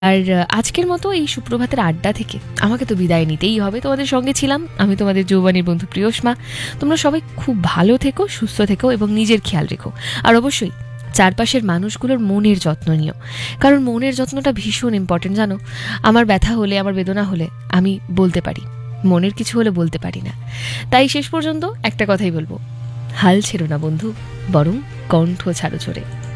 আর আজকের মতো এই সুপ্রভাতের আড্ডা থেকে আমাকে তো বিদায় নিতেই হবে। তোমাদের সঙ্গে ছিলাম আমি, তোমাদের যৌবনের বন্ধু প্রিয়সমা। তোমরা সবাই খুব ভালো থেকো, সুস্থ থেকো এবং নিজের খেয়াল রেখো। আর অবশ্যই চারপাশের মানুষগুলোর মনের যত্ন নিও, কারণ মনের যত্নটা ভীষণ ইম্পর্টেন্ট। জানো, আমার ব্যথা হলে, আমার বেদনা হলে আমি বলতে পারি, মনের কিছু হলে বলতে পারি না। তাই শেষ পর্যন্ত একটা কথাই বলবো, হাল ছেড়ো না বন্ধু, বরং কণ্ঠ ছাড়ো চড়ে।